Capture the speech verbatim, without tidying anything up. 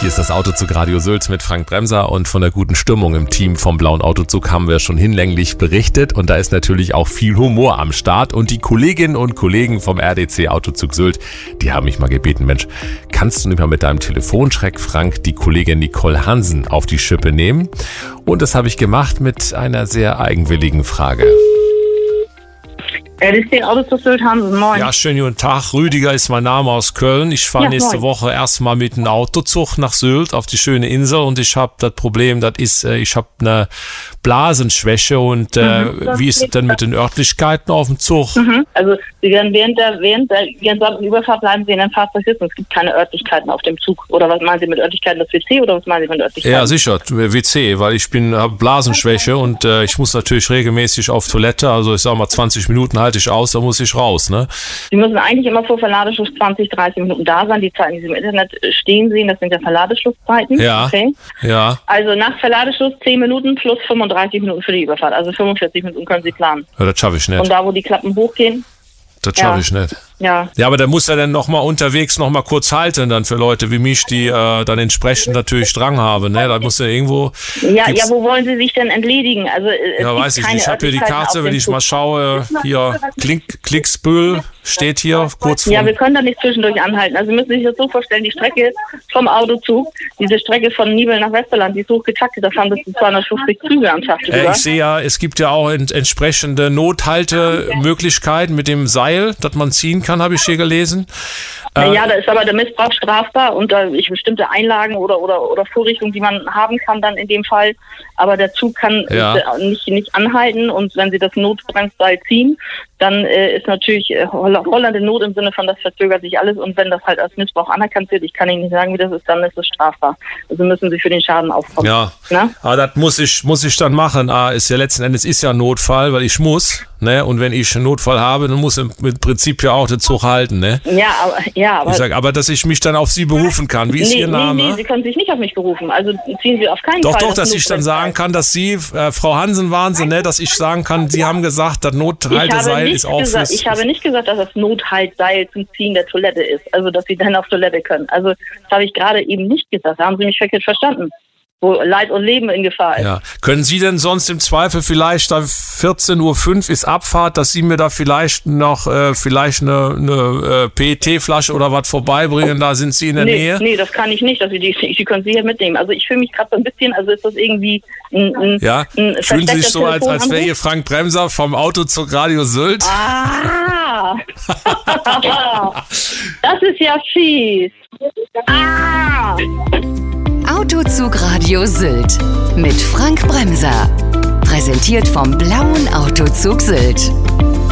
Hier ist das Autozug Radio Sylt mit Frank Bremser und von der guten Stimmung im Team vom Blauen Autozug haben wir schon hinlänglich berichtet und da ist natürlich auch viel Humor am Start und die Kolleginnen und Kollegen vom R D C Autozug Sylt, die haben mich mal gebeten, Mensch, kannst du nicht mal mit deinem Telefonschreck, Frank, die Kollegin Nicole Hansen auf die Schippe nehmen? Und das habe ich gemacht mit einer sehr eigenwilligen Frage. R D C Autozug Sylt Hansen, moin. Ja, schönen guten Tag. Rüdiger ist mein Name aus Köln. Ich fahre Ja, nächste moin. Woche erstmal mit einem Autozug nach Sylt auf die schöne Insel und ich habe das Problem, das ist, äh, ich habe eine Blasenschwäche und äh, Mhm. wie ist es denn mit den Örtlichkeiten auf dem Zug? Mhm. Also Sie werden während der während der gesamten Überfahrt bleiben Sie in einem Fahrzeug sitzen. Es gibt keine Örtlichkeiten auf dem Zug. Oder was meinen Sie mit Örtlichkeiten, das W C oder was meinen Sie mit Örtlichkeiten? Ja, sicher, W C, weil ich bin habe Blasenschwäche und äh, ich muss natürlich regelmäßig auf Toilette, also ich sag mal zwanzig Minuten halte ich aus, da muss ich raus, ne? Sie müssen eigentlich immer vor Verladeschluss zwanzig, dreißig Minuten da sein. Die Zeiten, die Sie im Internet stehen sehen, das sind ja Verladeschlusszeiten. Ja, Okay. ja, Also nach Verladeschluss zehn Minuten plus fünfunddreißig Minuten für die Überfahrt. Also fünfundvierzig Minuten können Sie planen. ja das schaffe ich Und nicht, da, wo die Klappen hochgehen, das ja. schaffe ich nicht. ja. Ja, aber der muss ja dann nochmal unterwegs nochmal kurz halten dann für Leute wie mich, die äh, dann entsprechend natürlich Drang haben, ne? Da muss ja irgendwo... Ja, gibt's- ja, wo wollen Sie sich denn entledigen? Also, es Ja, gibt weiß ich keine nicht. Ich habe hier die Örtlichkeiten Karte, auf wenn dem ich Zug. mal schaue, hier Klink, Klicksbühl steht hier kurz vor. Ja, wir können da nicht zwischendurch anhalten. Also Sie müssen sich das so vorstellen, die Strecke vom Autozug, diese Strecke von Nibel nach Westerland, die ist hochgetaktet, da fahren bis zu zweihundertfünfzig Züge am Tag drüber. Äh, ich sehe ja, es gibt ja auch ent entsprechende Nothaltemöglichkeiten mit dem Seil, das man ziehen kann, habe ich hier gelesen. Äh, Ja, da ist aber der Missbrauch strafbar und da ich bestimmte Einlagen oder, oder, oder Vorrichtungen, die man haben kann dann in dem Fall. Aber der Zug kann Ja. äh, nicht, nicht anhalten und wenn Sie das Notbremsseil ziehen, dann äh, ist natürlich äh, Holl- Holland in Not im Sinne von, das verzögert sich alles und wenn das halt als Missbrauch anerkannt wird, ich kann Ihnen nicht sagen, wie das ist, dann ist es strafbar. Also müssen Sie für den Schaden aufkommen. Ja, Ne? aber das muss ich, muss ich dann machen. Ah, ist ja letzten Endes ist ja ein Notfall, weil ich muss, ne? Und wenn ich einen Notfall habe, dann muss im, im Prinzip ja auch der Zug halten, ne? Ja, aber, ja, aber Ich sag, aber dass ich mich dann auf Sie berufen kann. Wie ist nee, Ihr Name? Nee, nee, Sie können sich nicht auf mich berufen. Also ziehen Sie auf keinen Doch, Fall. doch, das dass ich dann Notbremsseil. sagen kann, dass Sie, äh, Frau Hansen waren Sie, ne, dass ich sagen kann, Sie haben gesagt, das Ich habe, Nothalteseil nicht ist auch gesagt, fürs... ich habe nicht gesagt, dass das Nothaltseil zum Ziehen der Toilette ist. Also, dass Sie dann auf Toilette können. Also, das habe ich gerade eben nicht gesagt. Da haben Sie mich verkehrt verstanden. Wo Leid und Leben in Gefahr ist. Ja. Können Sie denn sonst im Zweifel vielleicht, da vierzehn Uhr fünf ist Abfahrt, dass Sie mir da vielleicht noch äh, vielleicht eine, eine äh, P E T-Flasche oder was vorbeibringen? Da sind Sie in der Nee, Nähe? nee, das kann ich nicht. Also die, die können Sie hier mitnehmen. Also ich fühle mich gerade so ein bisschen, also ist das irgendwie ein, ein, Ja, ein fühlen Sie sich so, als, als wäre Telefonanruf? Ihr Frank Bremser vom Autozug Radio Sylt? Ah! Das ist ja fies. Ah! Autozug Radio Sylt mit Frank Bremser. Präsentiert vom Blauen Autozug Sylt.